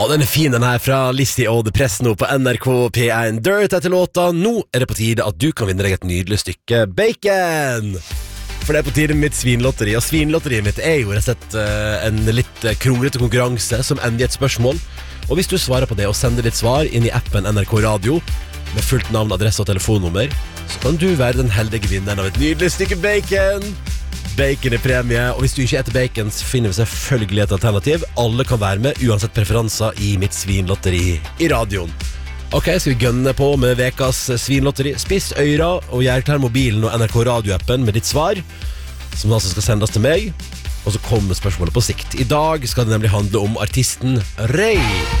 Den fin den her fra Lizzie og The Press nå på NRK P1 Dirt etter låta. Nå det på tide at du kan vinne deg et nydelig stykke bacon. For det på tide med mitt svinlotteri. Og svinlotteriet mitt jo rett og slett en litt kronglete konkurranse som ender i et spørsmål. Og hvis du svarer på det og sender ditt svar inn i appen NRK Radio med fullt navn, adresse og telefonnummer, så kan du være den heldige vinneren av et nydelig stykke bacon. Bacon premie, og hvis du ikke eter bacon, så finner vi selvfølgelig et alternativ. Alle kan være med, uansett preferanser i mitt svinlotteri i radioen. Ok, skal vi gønne på med vekas svinlotteri. Spiss øyra og gjør klar mobilen og NRK radioappen med ditt svar, som altså skal sendes til meg. Og så kommer spørsmålet på sikt. I dag skal det nemlig handle om artisten Ray.